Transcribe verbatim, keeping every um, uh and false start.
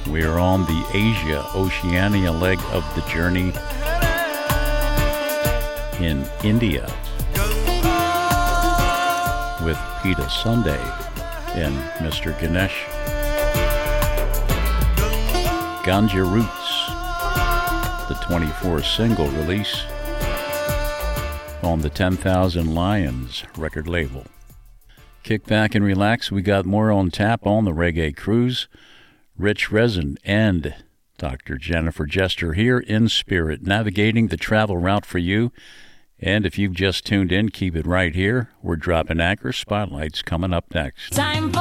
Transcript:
We are on the Asia Oceania leg of the journey in India with Pita Sunday and Mister Ganesh. Ganja Roots, the twenty-four single release on the ten thousand Lions record label. Kick back and relax. We got more on tap on the Reggae Cruise. Rich Resin and Doctor Jennifer Jester here in spirit, navigating the travel route for you. And if you've just tuned in, keep it right here. We're dropping anchor. Spotlight's coming up next. Time for